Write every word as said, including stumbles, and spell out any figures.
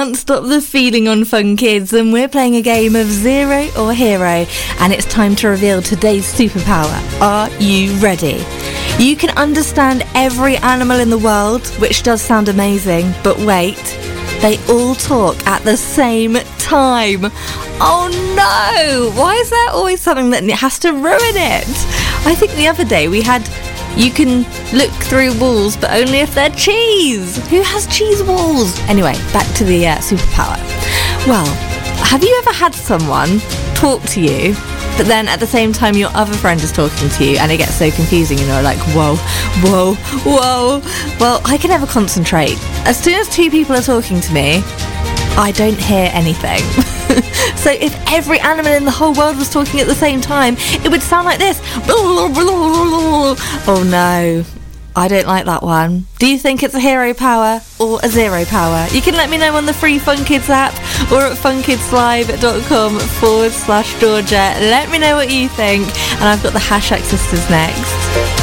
can't stop the feeling on Fun Kids, and we're playing a game of Zero or Hero, and it's time to reveal today's superpower. Are you ready? You can understand every animal in the world, which does sound amazing, but wait, they all talk at the same time. Oh no! Why is there always something that has to ruin it? I think the other day we had, you can look through walls, but only if they're cheese. Who has cheese walls? Anyway, back to the uh, superpower. Well, have you ever had someone talk to you, but then at the same time your other friend is talking to you and it gets so confusing and you're like, whoa, whoa, whoa. Well, I can never concentrate. As soon as two people are talking to me, I don't hear anything. So if every animal in the whole world was talking at the same time, it would sound like this. Oh no, I don't like that one. Do you think it's a hero power or a zero power? You can let me know on the free Fun Kids app or at funkidslive.com forward slash Georgia. Let me know what you think. And I've got the Hashtag Sisters next.